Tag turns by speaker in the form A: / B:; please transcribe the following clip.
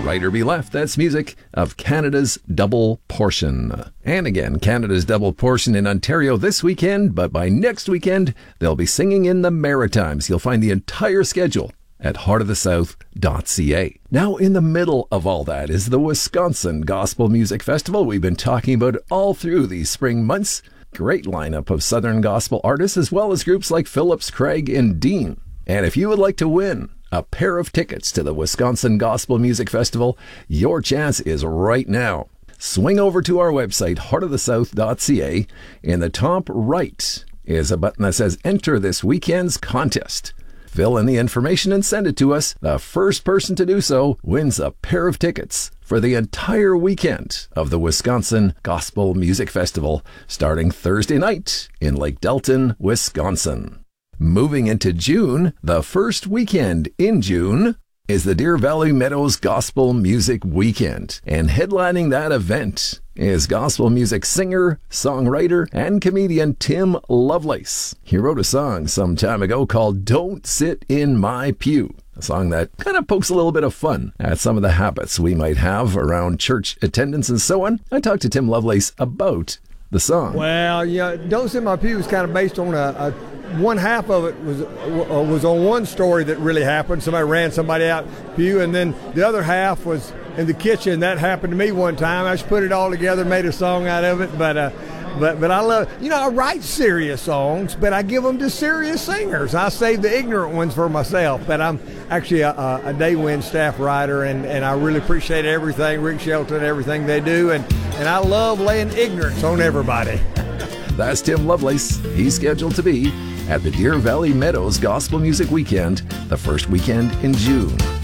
A: Right or Be Left, that's music of Canada's Double Portion. And again, Canada's Double Portion in Ontario this weekend, but by next weekend, they'll be singing in the Maritimes. You'll find the entire schedule at heartofthesouth.ca. Now, in the middle of all that is the Wisconsin Gospel Music Festival. We've been talking about it all through these spring months. Great lineup of Southern gospel artists, as well as groups like Phillips, Craig, and Dean. And if you would like to win a pair of tickets to the Wisconsin Gospel Music Festival, your chance is right now. Swing over to our website, heartofthesouth.ca. In the top right is a button that says Enter this weekend's contest. Fill in the information and send it to us. The first person to do so wins a pair of tickets for the entire weekend of the Wisconsin Gospel Music Festival, starting Thursday night in Lake Delton, Wisconsin. Moving into June, the first weekend in June is the Deer Valley Meadows Gospel Music Weekend. And headlining that event is gospel music singer, songwriter, and comedian Tim Lovelace. He wrote a song some time ago called Don't Sit in My Pew, a song that kind of pokes a little bit of fun at some of the habits we might have around church attendance and so on. I talked to Tim Lovelace about the song.
B: Well, yeah, Don't Sit in My Pew was kind of based on a one half of it was on one story that really happened. Somebody ran somebody out pew, and then the other half was in the kitchen. That happened to me one time. I just put it all together, made a song out of it. But I love, I write serious songs, but I give them to serious singers. I save the ignorant ones for myself. But I'm actually a Day-Wind staff writer, and I really appreciate everything, Rick Shelton, everything they do, and I love laying ignorance on everybody.
A: That's Tim Lovelace. He's scheduled to be at the Deer Valley Meadows Gospel Music Weekend, the first weekend in June.